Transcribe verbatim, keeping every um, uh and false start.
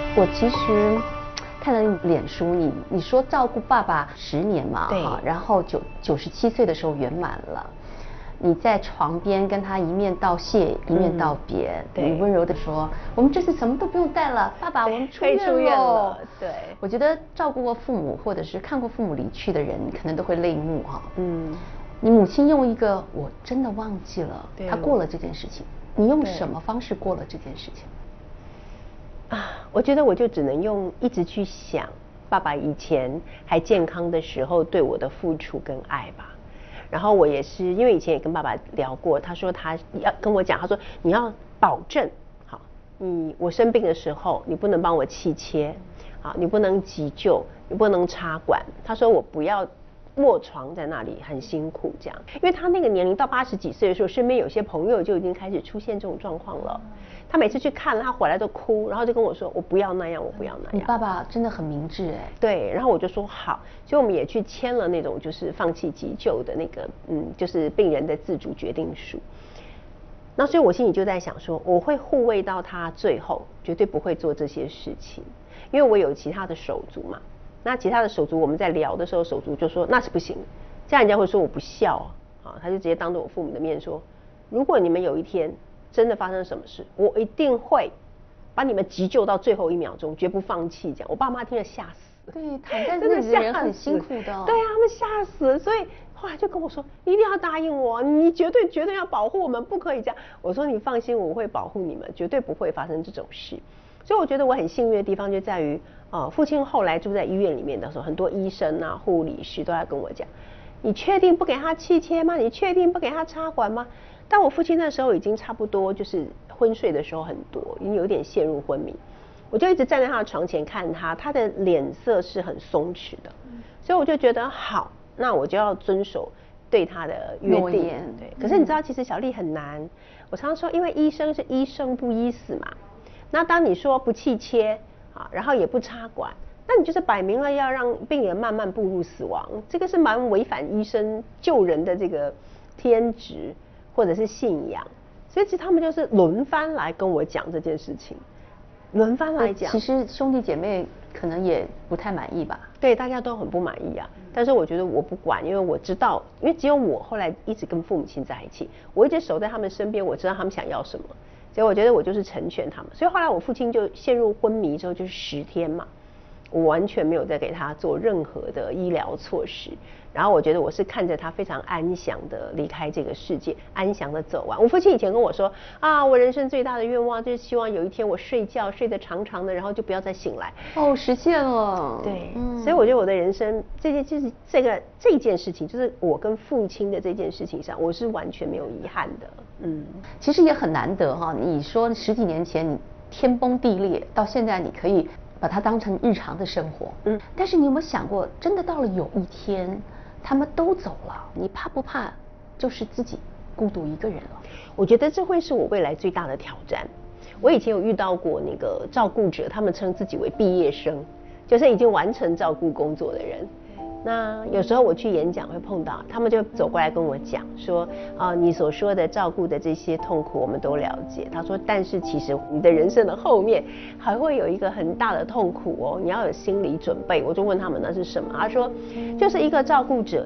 我其实看了你脸书，你你说照顾爸爸十年嘛，哈，然后九九十七岁的时候圆满了。你在床边跟他一面道谢一面道别，嗯、你温柔的说：“我们这次什么都不用带了，爸爸，我们出院了。” 出院了。对， 我觉得照顾过父母或者是看过父母离去的人，可能都会泪目哈。嗯，你母亲用一个我真的忘记了，她过了这件事情，你用什么方式过了这件事情？ 啊，我觉得我就只能用一直去想爸爸以前还健康的时候对我的付出跟爱吧。然后我也是，因为以前也跟爸爸聊过，他说他要跟我讲，他说你要保证，好，你我生病的时候，你不能帮我气切，好，你不能急救，你不能插管。他说我不要卧床在那里很辛苦这样，因为他那个年龄到八十几岁的时候，身边有些朋友就已经开始出现这种状况了。他每次去看了，他回来都哭，然后就跟我说：“我不要那样，我不要那样。” 你爸爸真的很明智哎。 对，然后我就说好，所以我们也去签了那种就是放弃急救的那个，嗯，就是病人的自主决定书。那所以我心里就在想说，我会护卫到他最后，绝对不会做这些事情，因为我有其他的手足嘛。那其他的手足我们在聊的时候，手足就说那是不行，这样人家会说我不孝啊，他就直接当着我父母的面说，如果你们有一天真的发生什么事，我一定会把你们急救到最后一秒钟，绝不放弃。这样，我爸妈听了吓死。 对，躺在那里的人很辛苦的、哦。 对啊，他们吓死了。所以后来就跟我说，你一定要答应我，你绝对绝对要保护我们，不可以这样。我说你放心，我会保护你们，绝对不会发生这种事。所以我觉得我很幸运的地方就在于，呃，父亲后来住在医院里面的时候，很多医生啊、护理师都在跟我讲，你确定不给他气切吗？你确定不给他插管吗？但我父亲那时候已经差不多就是昏睡的时候很多，已经有点陷入昏迷。我就一直站在他的床前看他，他的脸色是很松弛的，所以我就觉得好，那我就要遵守对他的约定。对，可是你知道，其实小丽很难。我常常说，因为医生是医生不医死嘛。那当你说不气切啊，然后也不插管，那你就是摆明了要让病人慢慢步入死亡，这个是蛮违反医生救人的这个天职或者是信仰。所以其实他们就是轮番来跟我讲这件事情。轮番来讲， 其实兄弟姐妹可能也不太满意吧？ 对，大家都很不满意啊。但是我觉得我不管，因为我知道，因为只有我后来一直跟父母亲在一起，我一直守在他们身边，我知道他们想要什么，所以我觉得我就是成全他们。所以后来我父亲就陷入昏迷之后，就是十天嘛，我完全没有再给他做任何的医疗措施。然后我觉得我是看着他非常安详的离开这个世界，安详的走完。我父亲以前跟我说啊，我人生最大的愿望就是希望有一天我睡觉睡得长长的，然后就不要再醒来。 哦，实现了。 对，嗯、所以我觉得我的人生这件就是这个这件事情，就是我跟父亲的这件事情上，我是完全没有遗憾的。嗯， 其实也很难得哈。你说十几年前你天崩地裂，到现在你可以把它当成日常的生活。嗯，但是你有没有想过，真的到了有一天他们都走了，你怕不怕就是自己孤独一个人了？ 我觉得这会是我未来最大的挑战。我以前有遇到过那个照顾者，他们称自己为毕业生，就是已经完成照顾工作的人。那有时候我去演讲会碰到，他们就走过来跟我讲说，啊，你所说的照顾的这些痛苦我们都了解。他说，但是其实你的人生的后面还会有一个很大的痛苦哦，你要有心理准备。我就问他们那是什么，他说，就是一个照顾者